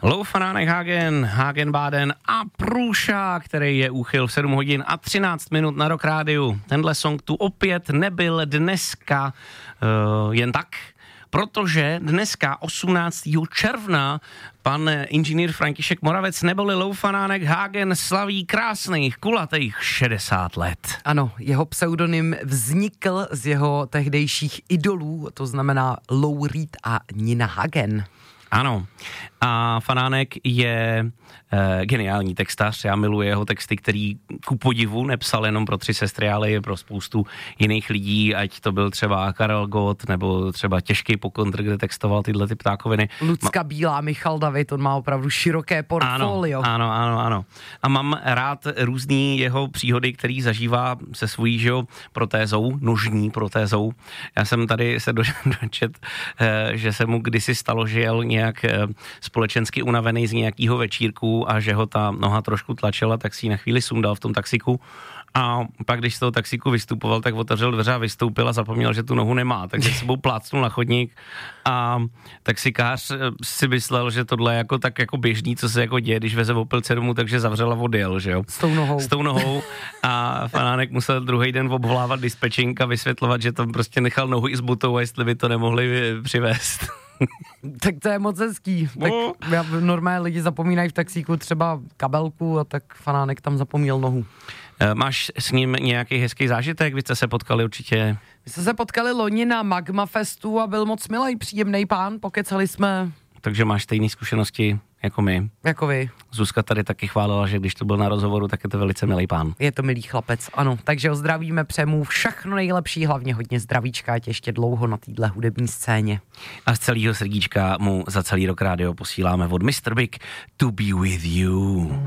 Lou Fanánek Hagen-Baden a Průša, který je úchyl v 7 hodin a 13 minut na Rock Rádiu. Tenhle song tu opět nebyl dneska jen tak, protože dneska 18. června pan inženýr František Moravec neboli Lou Fanánek Hagen slaví krásných, kulatých 60 let. Ano, jeho pseudonym vznikl z jeho tehdejších idolů, to znamená Lou Reed a Nina Hagen. Ano, a Fanánek je geniální textař, já miluji jeho texty, který ku podivu nepsal jenom pro 3 sestry, ale i pro spoustu jiných lidí, ať to byl třeba Karel Gott, nebo třeba Těžký pokontr, kde textoval tyhle ty ptákoviny. Lucka Bílá, Michal David, on má opravdu široké portfolio. Ano. A mám rád různý jeho příhody, který zažívá se svojí protézou, nožní protézou. Já jsem tady se dočet, že se mu kdysi stalo, že jel nějak společensky unavený z nějakého večírku a že ho ta noha trošku tlačila, tak si ji na chvíli sundal v tom taxiku. A pak, když z toho taxíku vystupoval, tak otevřel dveře a vystoupil a zapomněl, že tu nohu nemá, takže sebou plácnul na chodník a taxikář si myslel, že tohle je tak jako běžný, co se jako děje, když veze opilce domů, takže zavřel a odjel, že jo. S tou nohou a Fanánek musel druhý den obvolávat dispečink a vysvětlovat, že tam prostě nechal nohu i s butou a jestli by to nemohli přivést. Tak to je moc hezký. Tak normálně lidi zapomínají v taxíku třeba kabelku a tak Fanánek tam zapomněl nohu. Máš s ním nějaký hezký zážitek? Vy jste se potkali určitě? My jsme se potkali loni na Magma Festu a byl moc milý, příjemný pán, pokecali jsme. Takže máš stejné zkušenosti jako my. Jako vy. Zuzka tady taky chválila, že když to byl na rozhovoru, tak je to velice milý pán. Je to milý chlapec, ano. Takže ho zdravíme, přejmu všechno nejlepší, hlavně hodně zdravíčka, ať ještě dlouho na téhle hudební scéně. A z celého srdíčka mu za celý Rock Rádio posíláme od Mr. Big To Be With You.